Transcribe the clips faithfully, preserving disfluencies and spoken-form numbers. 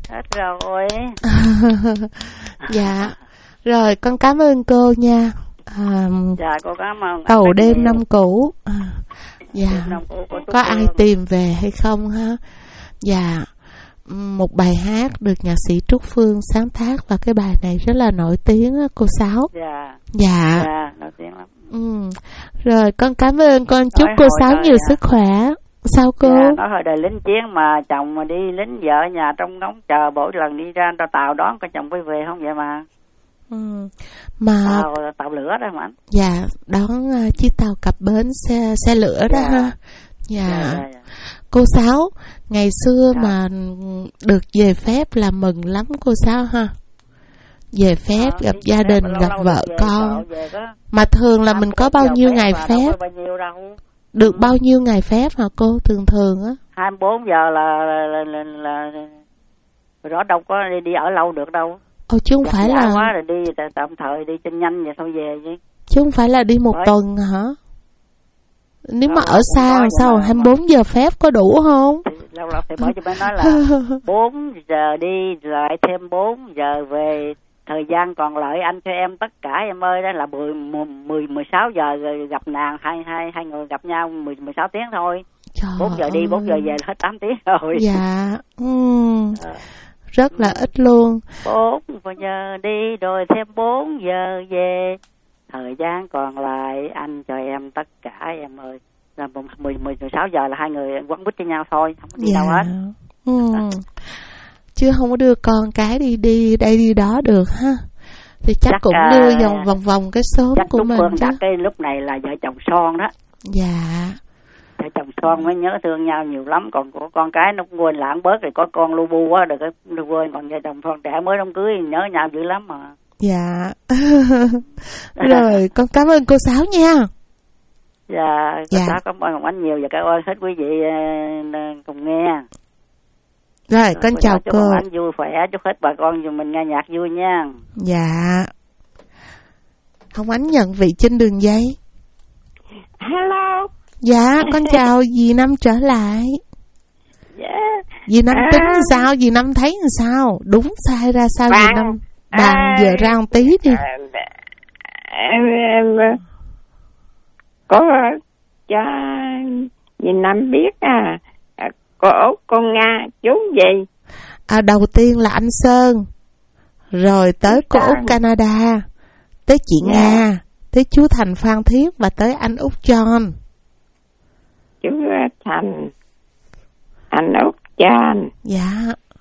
Hết rồi. Dạ. Rồi con cảm ơn cô nha. À, dạ cô cảm ơn. Tàu đêm năm cũ. À, dạ. Năm cũ có ai tìm về hay không ha? Dạ. Một bài hát được nhạc sĩ Trúc Phương sáng tác và cái bài này rất là nổi tiếng á, cô Sáu. Dạ. Dạ. Dạ, nổi tiếng lắm. Ừ. Rồi con cảm ơn, con chúc nói cô Sáu nhiều à. sức khỏe. Sao cô? Dạ, nói hồi đời lính chiến mà chồng mà đi lính, vợ nhà trong đóng chờ mỗi lần đi ra tàu tàu đón coi chồng quay về không vậy mà. Ừ. Mà tàu, tàu lửa đó mà anh. Dạ, đón uh, chiếc tàu cập bến xe xe lửa đó dạ. ha. Dạ. Dạ, dạ, dạ. Cô Sáu, ngày xưa dạ. mà được về phép là mừng lắm cô Sáu ha. Về phép, à, gặp gia đình, lâu, gặp lâu vợ con. Mà thường là mình có bao nhiêu ngày phép? Được bao nhiêu ngày phép hả cô? Thường thường á. hai mươi bốn giờ là là là, là, là... rồi đó đâu có đi, đi ở lâu được đâu. Ồ, chứ không phải là quá rồi đi tạm thời đi cho nhanh vậy thôi về chứ. Chứ không phải là đi một Đấy. tuần hả? Nếu lâu mà ở xa làm sao hai mươi bốn giờ phép có đủ không? Thì, lâu lâu thì bởi cho bé nói là bốn giờ đi lại thêm bốn giờ về, thời gian còn lại anh cho em tất cả em ơi, đó là mười mười mười sáu giờ rồi gặp nàng, hai hai hai người gặp nhau mười mười sáu tiếng thôi. bốn giờ đi bốn giờ về hết tám tiếng rồi. Dạ. Ừ. À. Rất là ít luôn. bốn giờ đi rồi thêm bốn giờ về, thời gian còn lại anh cho em tất cả em ơi. Là mười mười sáu giờ là hai người quấn quýt với nhau thôi, không có đi dạ. đâu hết. Ừ. À. Chứ không có đưa con cái đi đi đây đi đó được ha. Thì chắc, chắc cũng đưa uh, vòng vòng vòng cái xóm của mình chứ. Chắc cái lúc này là vợ chồng son đó. Dạ. Vợ chồng son mới nhớ thương nhau nhiều lắm, còn của con cái nó quên lãng bớt rồi, có con lu bu quá được cái lu quên, còn vợ chồng son trẻ mới đám cưới nhớ nhau dữ lắm mà. Dạ. Rồi con cảm ơn cô Sáu nha. Dạ, cô dạ. Sáu cảm ơn Ngọc Ánh nhiều và cảm ơn hết quý vị uh, cùng nghe. Rồi, rồi con chào cô. Chúc anh vui khỏe, chúc hết bà con dùng mình nghe nhạc vui nha. Dạ. Hồng Ánh nhận vị trên đường dây. Hello. Dạ, con chào dì Năm trở lại. Dạ. Dì Năm à. tính sao, dì Năm thấy sao? Đúng sai ra sao bạn, dì Năm? Bàn à, giờ ra một tí đi. Em, em có cho dì Năm biết à. Cô Út, con Nga, chú gì? À, đầu tiên là anh Sơn, rồi tới cô Út Canada, tới chị yeah. Nga, tới chú Thành Phan Thiết và tới anh Út John. Chú Thành, anh Út John. Dạ.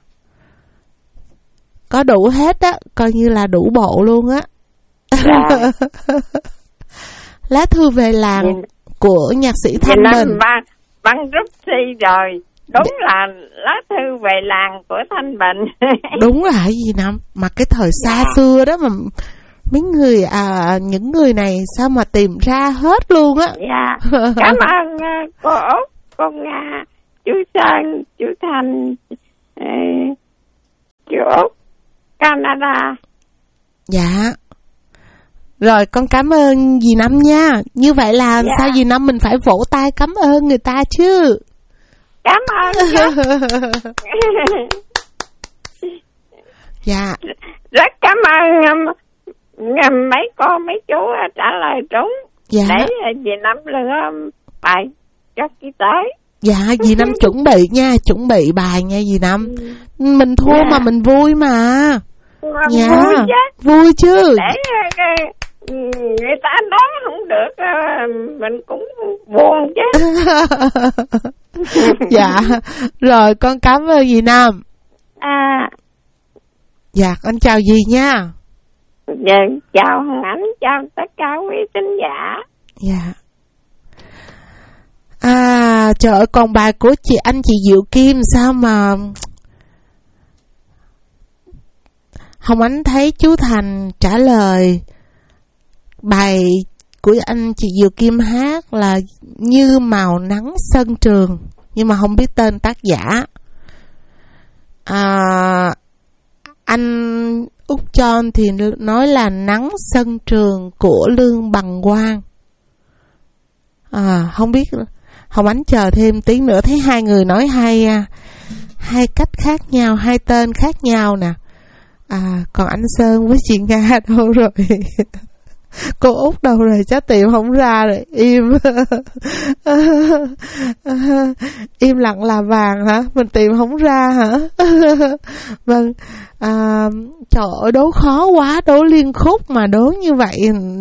Có đủ hết á, coi như là đủ bộ luôn á. Dạ. Lá thư về làng Nhìn... của nhạc sĩ Thanh Bình. Băng, băng rút thi rồi. Đúng D- là lá thư về làng của Thanh Bình. Đúng là cái gì Năm? Mà cái thời xa yeah. xưa đó mà mấy người à những người này sao mà tìm ra hết luôn á. Dạ. Yeah. Cảm ơn uh, cô Út, cô Nga, chú Sơn, chú Thanh, uh, chú Út Canada. Dạ. Rồi con cảm ơn dì Năm nha. Như vậy là yeah. sao dì Năm mình phải vỗ tay cảm ơn người ta chứ. Cảm ơn. Dạ. Rất cảm ơn um, mấy con mấy chú trả lời trúng. Dạ. Để dì Năm lựa bài cho ký tới. Dạ, dì Năm chuẩn bị nha, chuẩn bị bài nha dì Năm. Mình thua dạ. mà mình vui mà. Dạ. Vui chứ. Vui chứ. Để người ta đoán không được mình cũng buồn chứ. Dạ. Rồi con cảm ơn dì Năm. À. Dạ con chào dì nha. Dạ chào Hồng Ánh, chào tất cả quý thính giả. Dạ. À trời ơi, còn bài của chị anh chị Diệu Kim sao mà Hồng Ánh thấy chú Thành trả lời bài của anh chị Diệu Kim hát là Như Màu Nắng Sân Trường, nhưng mà không biết tên tác giả. À, anh Út John thì nói là Nắng Sân Trường của Lương Bằng Quang. À, không biết, Hồng Ánh chờ thêm tí nữa, thấy hai người nói hay hai cách khác nhau, hai tên khác nhau nè. À, còn anh Sơn với chị Nga đâu rồi? Cô Út đâu rồi? Chắc tìm không ra rồi. Im. Im lặng là vàng hả? Mình tìm không ra hả? Vâng. À, trời ơi, đố khó quá, đố liên khúc mà đố như vậy.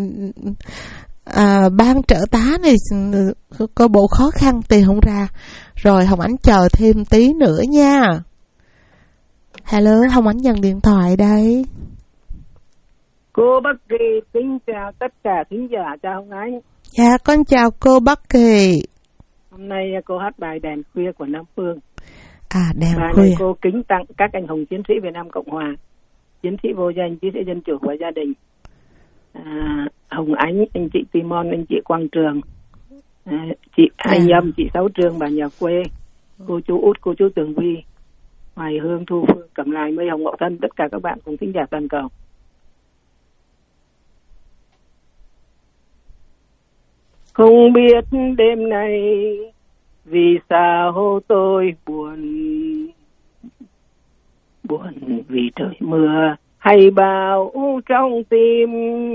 À, ban trợ tá này có bộ khó khăn tìm không ra. Rồi Hồng Ánh chờ thêm tí nữa nha. Hello, Hồng Ánh nhận điện thoại đây. Cô Bắc Kỳ kính chào tất cả thính giả, chào Hồng Ánh. Dạ, con chào cô Bắc Kỳ. Hôm nay cô hát bài Đèn Khuya của Nam Phương. À, Đèn bài Khuya. Bài này cô kính tặng các anh hùng chiến sĩ Việt Nam Cộng Hòa, chiến sĩ vô danh, chiến sĩ dân chủ và gia đình. À, Hồng Ánh, anh chị Timon, anh chị Quang Trường, à, chị Hai Nhâm, chị Sáu Trương, bà nhà quê, cô chú Út, cô chú Tường Vi, Hoài Hương, Thu Phương, Cẩm Lài, Mây Hồng, Ngọc Thân, tất cả các bạn cùng thính giả toàn cầu. Không biết đêm nay vì sao tôi buồn, buồn vì trời mưa hay bão trong tim.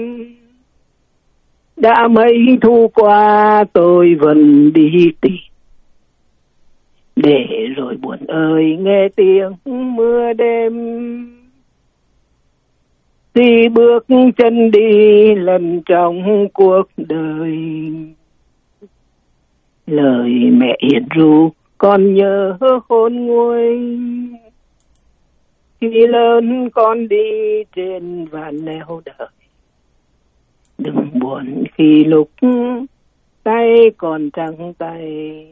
Đã mấy thu qua tôi vẫn đi tìm, để rồi buồn ơi nghe tiếng mưa đêm. Đi bước chân đi lần trong cuộc đời, lời mẹ hiền ru con nhớ khôn nguôi. Khi lớn con đi trên vạn nẻo đời, đừng buồn khi lúc tay còn trắng tay.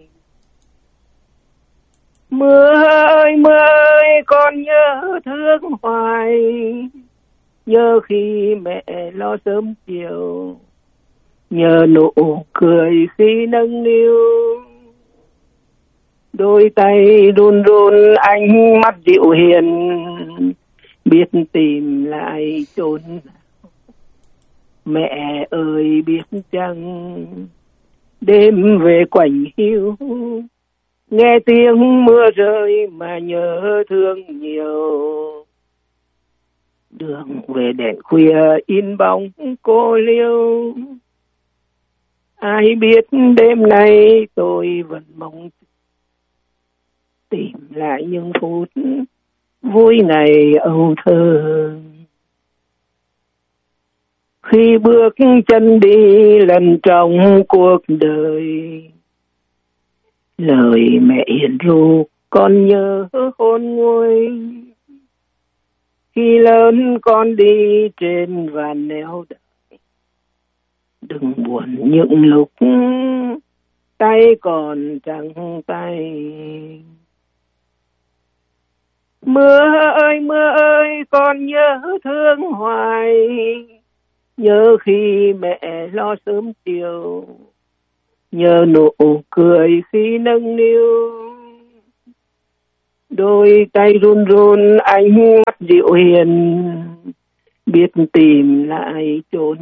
Mưa ơi mưa ơi con nhớ thương hoài, nhớ khi mẹ lo sớm chiều, nhớ nụ cười khi nâng niu. Đôi tay run run ánh mắt dịu hiền, biết tìm lại chốn nào. Mẹ ơi biết chăng đêm về quạnh hiu, nghe tiếng mưa rơi mà nhớ thương nhiều. Đường về đèn khuya in bóng cô liêu, ai biết đêm nay tôi vẫn mong tìm lại những phút vui ngày âu thơ. Khi bước chân đi lần trong cuộc đời, lời mẹ hiền ru con nhớ khôn nguôi. Khi lớn con đi trên vạn nẻo đời, đừng buồn những lúc tay còn trắng tay. Mưa ơi mưa ơi con nhớ thương hoài, nhớ khi mẹ lo sớm chiều, nhớ nụ cười khi nâng niu. Đôi tay run run ánh mắt dịu hiền, biết tìm lại chốn.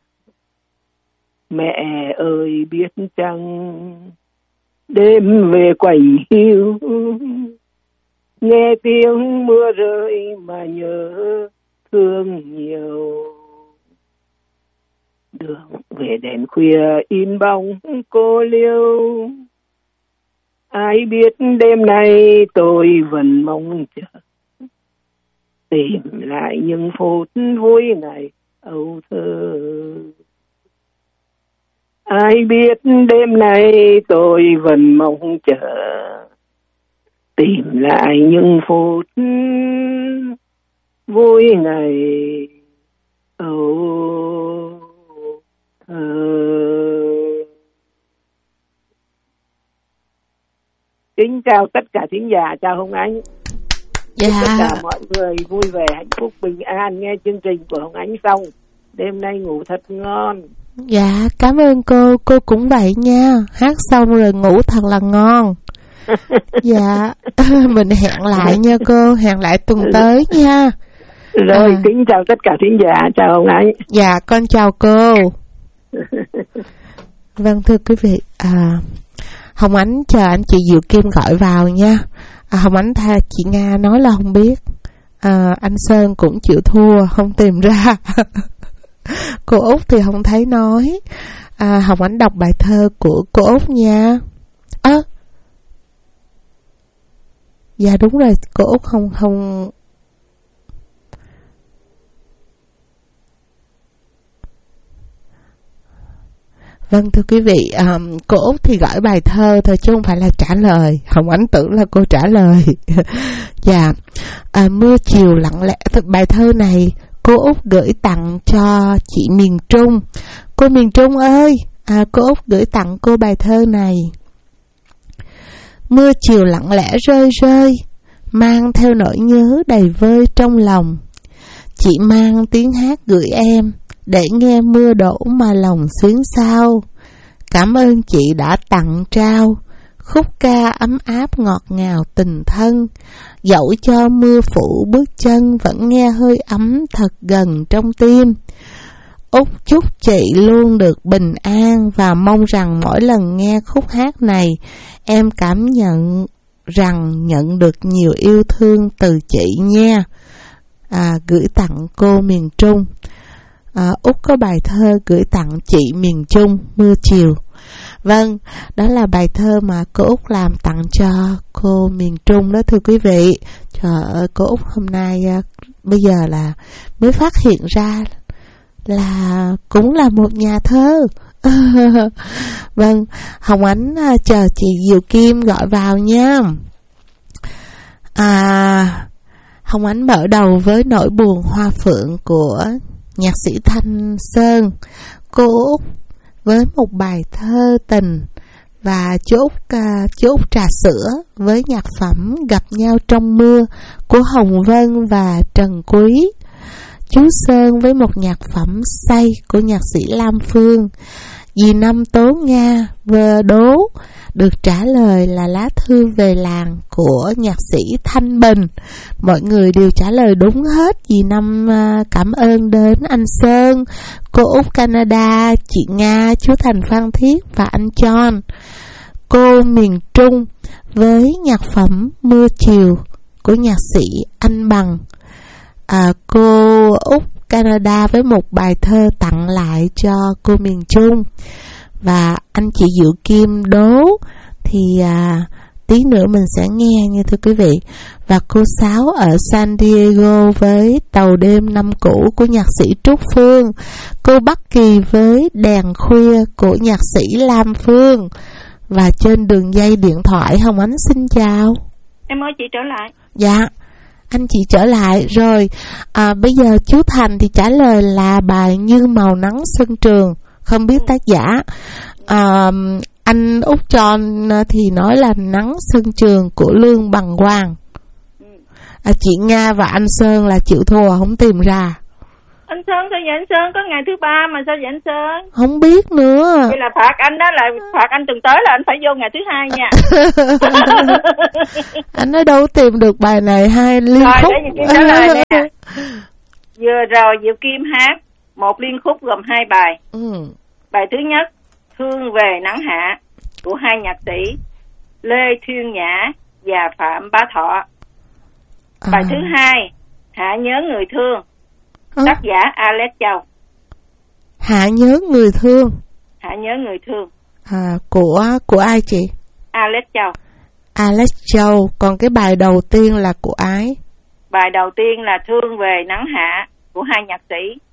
Mẹ ơi biết chăng đêm về quạnh hiu, nghe tiếng mưa rơi mà nhớ thương nhiều. Đường về đèn khuya in bóng cô liêu, ai biết đêm nay tôi vẫn mong chờ tìm lại những phút vui ngày âu thơ. Ai biết đêm nay tôi vẫn mong chờ tìm lại những phút vui ngày âu thơ. Kính chào tất cả thính giả, chào Hồng Ánh. Dạ. Tất cả mọi người vui vẻ, hạnh phúc, bình an nghe chương trình của Hồng Ánh xong. Đêm nay ngủ thật ngon. Dạ, cảm ơn cô, cô cũng vậy nha. Hát xong rồi ngủ thật là ngon. Dạ, mình hẹn lại nha cô, hẹn lại tuần tới nha. Rồi, à. Kính chào tất cả thính giả, chào Hồng Ánh. Dạ, con chào cô. Vâng, thưa quý vị, à, Hồng Ánh chờ anh chị Diệu Kim gọi vào nha. À, Hồng Ánh tha chị Nga nói là không biết. À, anh Sơn cũng chịu thua, không tìm ra. Cô Út thì không thấy nói. À, Hồng Ánh đọc bài thơ của cô Út nha. Ơ à, dạ đúng rồi, cô Út không không Vâng thưa quý vị, um, cô Út thì gửi bài thơ thôi chứ không phải là trả lời. Hồng Ánh tưởng là cô trả lời. Dạ, à, mưa chiều lặng lẽ. Bài thơ này cô Út gửi tặng cho chị miền Trung. Cô miền Trung ơi, à, cô Út gửi tặng cô bài thơ này. Mưa chiều lặng lẽ rơi rơi, mang theo nỗi nhớ đầy vơi trong lòng. Chị mang tiếng hát gửi em, để nghe mưa đổ mà lòng xuyến sao. Cảm ơn chị đã tặng trao khúc ca ấm áp ngọt ngào tình thân. Dẫu cho mưa phủ bước chân, vẫn nghe hơi ấm thật gần trong tim. Út chúc chị luôn được bình an, và mong rằng mỗi lần nghe khúc hát này, em cảm nhận rằng nhận được nhiều yêu thương từ chị nha. À, gửi tặng cô miền Trung. À, Út có bài thơ gửi tặng chị miền Trung, mưa chiều. Vâng, đó là bài thơ mà cô Út làm tặng cho cô miền Trung đó thưa quý vị. Trời ơi, cô Út hôm nay bây giờ là mới phát hiện ra là cũng là một nhà thơ. Vâng, Hồng Ánh chờ chị Diệu Kim gọi vào nha. À, Hồng Ánh mở đầu với nỗi buồn hoa phượng của nhạc sĩ Thanh Sơn. Cô Út với một bài thơ tình, và chú Út, uh, chú Út trà sữa với nhạc phẩm Gặp nhau trong mưa của Hồng Vân và Trần Quý. Chú Sơn với một nhạc phẩm Say của nhạc sĩ Lam Phương. Dì Năm Tố Nga vơ đố được trả lời là lá thư về làng của nhạc sĩ Thanh Bình. Mọi người đều trả lời đúng hết. Dì Năm cảm ơn đến anh Sơn, cô Út Canada, chị Nga, chú Thành Phan Thiết và anh John. Cô miền Trung với nhạc phẩm Mưa Chiều của nhạc sĩ Anh Bằng. À, cô Út Canada với một bài thơ tặng lại cho cô miền Trung. Và anh chị Diệu Kim đố thì à, tí nữa mình sẽ nghe nha thưa quý vị. Và cô Sáu ở San Diego với Tàu đêm năm cũ của nhạc sĩ Trúc Phương. Cô Bắc Kỳ với Đèn khuya của nhạc sĩ Lam Phương. Và trên đường dây điện thoại Hồng Ánh xin chào. Em ơi, chị trở lại. Dạ, anh chị trở lại rồi. À, bây giờ chú Thành thì trả lời là bài Như màu nắng sân trường, không biết tác giả. À, anh Út Tròn thì nói là Nắng sân trường của Lương Bằng Quang. À, chị Nga và anh Sơn là chịu thua, không tìm ra. Anh Sơn sao vậy anh Sơn? Có ngày thứ ba mà sao vậy anh Sơn? Không biết nữa. Vậy là phạt anh đó, là phạt anh tuần tới là anh phải vô ngày thứ hai nha. Anh nói đâu tìm được bài này hai liên rồi, khúc. Rồi để Diệu Kim trả lời nè. Vừa rồi Diệu Kim hát một liên khúc gồm hai bài. Ừ. Bài thứ nhất Thương về nắng hạ của hai nhạc sĩ Lê Thuyên Nhã và Phạm Bá Thọ. Bài à. thứ hai Hạ nhớ người thương, à. tác giả Alex Châu. Hạ nhớ người thương. Hạ nhớ người thương. À, của của ai chị? Alex Châu. Alex Châu. Còn cái bài đầu tiên là của ai? Bài đầu tiên là Thương về nắng hạ của hai nhạc sĩ